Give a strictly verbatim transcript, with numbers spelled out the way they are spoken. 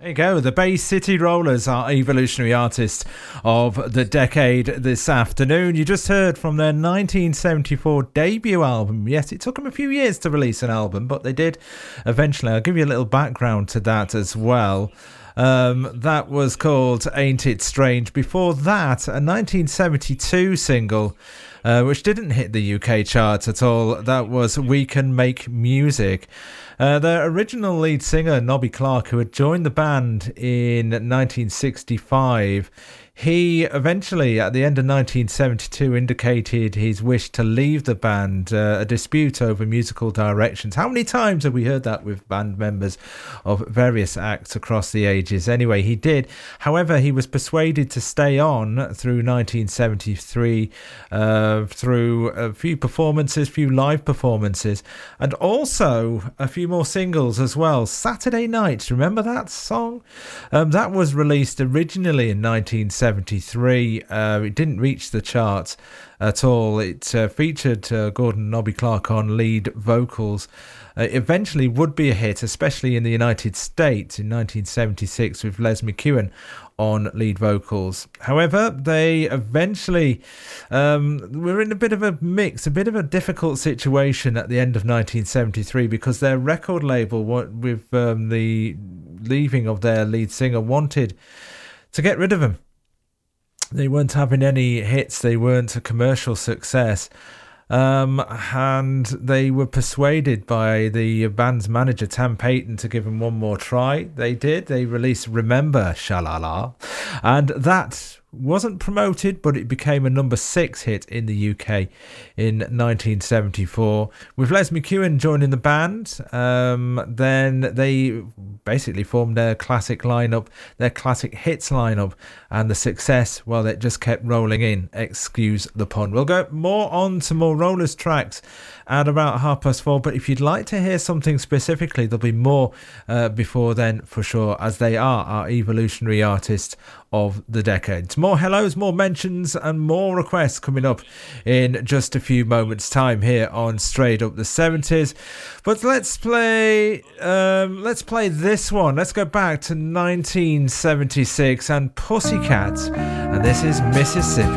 There you go. The Bay City Rollers are evolutionary artists of the decade this afternoon. You just heard from their nineteen seventy-four debut album. Yes, it took them a few years to release an album, but they did eventually. I'll give you a little background to that as well. Um, that was called Ain't It Strange. Before that, a nineteen seventy-two single, uh, which didn't hit the U K charts at all. That was We Can Make Music. Uh, their original lead singer, Nobby Clark, who had joined the band in nineteen sixty-five, he eventually, at the end of nineteen seventy-two, indicated his wish to leave the band, uh, a dispute over musical directions. How many times have we heard that with band members of various acts across the ages? Anyway, he did. However, he was persuaded to stay on through nineteen seventy-three, uh, through a few performances, few live performances, and also a few more singles as well. Saturday Night, remember that song? Um, that was released originally in nineteen seventy-three. Uh, it didn't reach the charts at all. It uh, featured uh, Gordon Nobby Clark on lead vocals. Uh, eventually would be a hit, especially in the United States in nineteen seventy-six with Les McEwen on lead vocals. However, they eventually um, were in a bit of a mix, a bit of a difficult situation at the end of nineteen seventy-three, because their record label, with um, the leaving of their lead singer, wanted to get rid of him. They weren't having any hits, they weren't a commercial success. Um, and they were persuaded by the band's manager, Tam Payton, to give them one more try. They did. They released Remember, Shalala. And that wasn't promoted, but it became a number six hit in the U K in nineteen seventy-four. With Les McEwen joining the band, um, then they basically formed their classic lineup, their classic hits lineup, and the success, well, it just kept rolling in. Excuse the pun. We'll go more on to more Rollers tracks at about half past four, but if you'd like to hear something specifically, there'll be more uh, before then for sure, as they are our evolutionary artists of the decade. More hellos, more mentions, and more requests coming up in just a few moments' time here on Straight Up the seventies. But let's play um, let's play this one. Let's go back to nineteen seventy-six and Pussycat, and this is Mississippi.